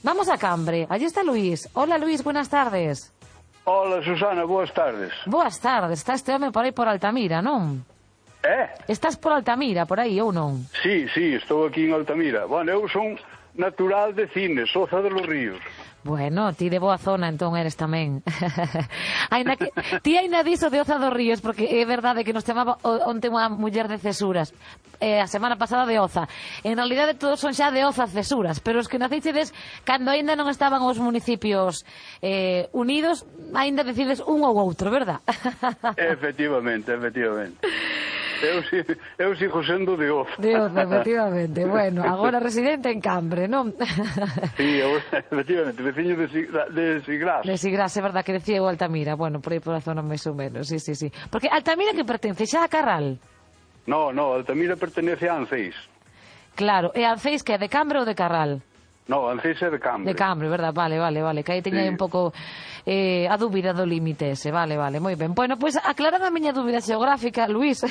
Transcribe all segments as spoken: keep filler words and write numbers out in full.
Vamos a Cambre, allí está Luís. Hola Luís, buenas tardes. Hola Susana, boas tardes. Boas tardes, está este home por aí por Altamira, non? Eh? Estás por Altamira, por aí, ou non? Sí, sí, estou aquí en Altamira. Bueno, eu son natural de Cines, Oza de los Ríos. Bueno, ti de boa zona entón eres tamén. Aina que, ti aina diso de Oza dos Ríos, porque é verdade que nos chamaba onte unha muller de Cesuras, eh, a semana pasada de Oza. En realidade todos son xa de Oza Cesuras, pero os que nacichedes cando aínda non estaban os municipios eh, unidos, aínda decides un ou outro, verdad? Efectivamente, efectivamente. Eu, eu sigo sendo de Oza. De Oza, efectivamente. Bueno, agora residente en Cambre, non? Sí, eu, efectivamente, veciño de, de Sigrás. De Sigrás, é verdad que decía eu Altamira. Bueno, por aí por a zona máis ou menos, sí, sí, sí. Porque Altamira que pertence xa a Carral? No, no, Altamira pertenece a Anceis. Claro, e Anceis que é de Cambre ou de Carral? No, Anceis é de Cambre. De Cambre, verdad, vale, vale, vale. Que aí teña sí. un pouco eh, a dúbida do límite ese, vale, vale, moi ben. Bueno, pois pues, aclarada a miña dúbida xeográfica, Luís.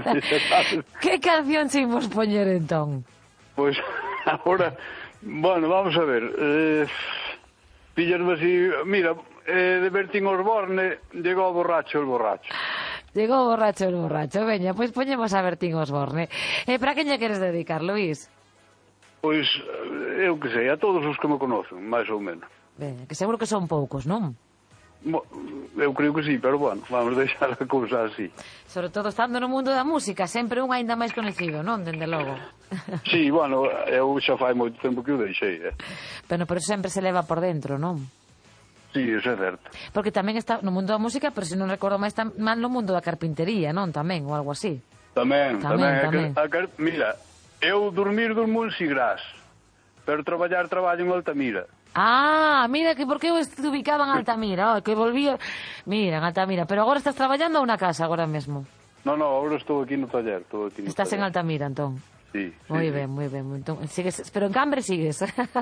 Que canción se imos poñer entón? Pois, pues, agora, bueno, vamos a ver. Eh, Pillasme así, mira, eh, de Bertín Osborne, llegou borracho el borracho. Llegou borracho el borracho, veña, pois pues poñemos a Bertín Osborne. Eh, para que lle queres dedicar, Luís? Pois, eu que sei, a todos os que me conocen, máis ou menos. Ben, que seguro que son poucos, non? Bo, eu creo que sí, pero bueno, vamos deixar a cousa así. Sobre todo estando no mundo da música, sempre un aínda máis conhecido, non? Dende logo. Sí, bueno, eu xa fai moito tempo que o deixei, eh. Pero, pero sempre se leva por dentro, non? Sí, eso é certo. Porque tamén está no mundo da música, pero se non recordo máis tan mal no mundo da carpintería, non? Tamén, ou algo así. Tamén, tamén. tamén. A, a, mira, eu dormir durmo en Sigrás, pero traballar traballo en Altamira. Ah, mira, que por que eu estou ubicado en Altamira, oh, que volví... Mira, en Altamira, pero agora estás traballando a unha casa agora mesmo? No, no, agora estou aquí no taller, estou aquí no Estás taller. en Altamira, entón? Sí, moi sí, ben, sí. moi ben. Entón, sigues, pero en Cambre sigues.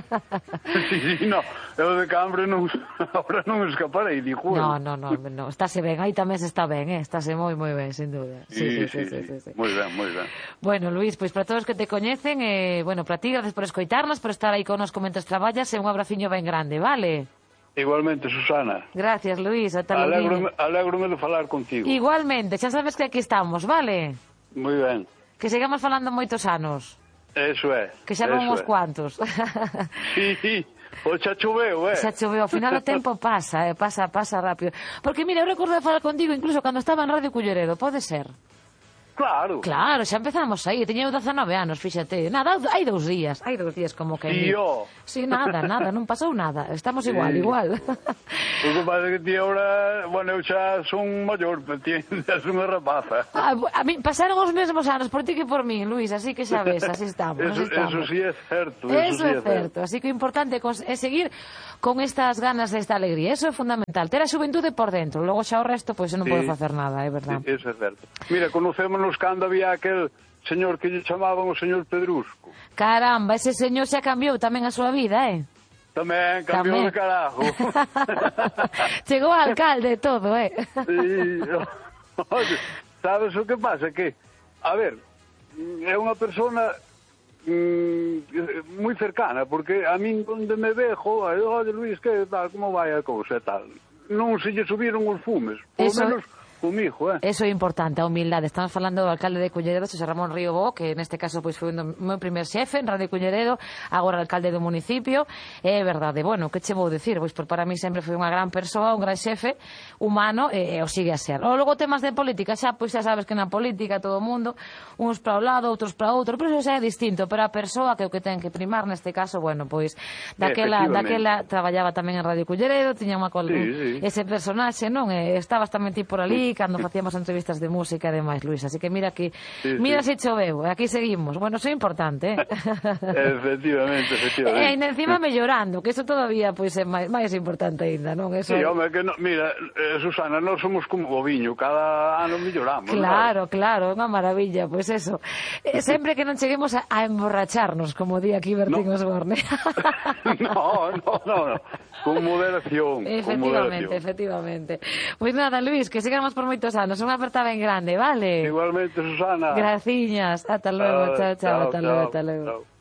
Sí, sí, no, eu de Cambre non, ahora non escaparei, dijo. No, no, no, no, estáse ben, aí tamén se está ben, eh? Estáse moi, moi ben, sin dúda. Sí, sí, sí, sí, sí, sí. Moi ben, moi ben. Bueno, Luís, pois para todos que te coñecen, eh, bueno, para ti, gracias por escoitarnos, por estar aí conosco mentres traballas, e un abraciño ben grande, vale? Igualmente, Susana. Gracias, Luís, ata logo. Alégrome, alégrome de falar contigo. Igualmente, xa sabes que aquí estamos, vale? Moi ben. Que sigamos falando moitos anos. Eso é. Que xa van uns é. cuantos. Sí, sí. O xa choveu, eh? Xa choveu, ao final o tempo pasa, eh? pasa, pasa rápido. Porque, mira, eu recordo de falar contigo incluso cando estaba en Radio Culleredo, pode ser? Claro. Claro, xa empezamos aí, teña eu dezanove anos, fíxate. Nada, hai dous días, hai dous días como que... Tío. Sí, nada, nada, non pasou nada. Estamos igual, sí. igual. O que pasa é que ti ahora, bueno, eu xa son maior, me ti xa son unha rapaza. A, a mí pasaron os mesmos anos por ti que por mí, Luís, así que xa ves, así estamos. Eso, así estamos. eso sí é certo. Eso, eso sí é certo. certo. Así que o importante é seguir con estas ganas desta alegría. Eso é fundamental. Ter a xuventude por dentro. Logo xa o resto, pois non sí. podo facer nada, é verdade. Sí, eso é certo. Mira, conocémonos cando había aquel señor que lle chamaban o señor Pedrusco. Caramba, ese señor xa cambiou tamén a súa vida, eh? Tamén, cambiou de carajo. Chegou ao alcalde e todo, eh? Sí. Oye, sabes o que pasa? Que, a ver, é unha persona mm, moi cercana, porque a min onde me vejo, oye Luís, que tal, como vai a cousa e tal. Non se lle subiron os fumes, polo Eso... menos... comigo, eh? Eso é importante, a humildade. Estamos falando do alcalde de Culleredo, Xosé Ramón Río Bo, que neste caso pois foi o meu primer xefe en Radio Culleredo, agora alcalde do municipio. É verdade, bueno, que che vou dicir? Pois por para mí sempre foi unha gran persoa, un gran xefe humano, e, e o sigue a ser. O logo temas de política, xa pois xa sabes que na política todo o mundo, uns para o lado, outros para outro, pero eso xa é distinto, pero a persoa que o que ten que primar neste caso, bueno, pois daquela, daquela traballaba tamén en Radio Culleredo, tiña unha col... sí, sí. ese personaxe, non? E estabas tamén ti por ali cando facíamos entrevistas de música e demais, Luís, así que mira aquí, sí, mira sí. se choveu, aquí seguimos. Bueno, eso é importante, eh? Efectivamente, efectivamente. E ainda encima mellorando, que eso todavía pois é máis, máis importante ainda, non? Eso... Sí, home, que no, mira, eh, Susana, nós somos como o viño, cada ano melloramos. Claro, ¿no? claro, unha maravilla, pois eso. Eh, sempre que non cheguemos a, a emborracharnos, como di aquí Bertín no. Osborne. no, no, no, no. Con moderación. Efectivamente, con moderación. efectivamente. Pois nada, Luís, que sigamos por moitos anos. Unha aperta ben grande, vale? Igualmente, Susana. Graciñas. Ata logo, chao, chao, ata logo, ata logo.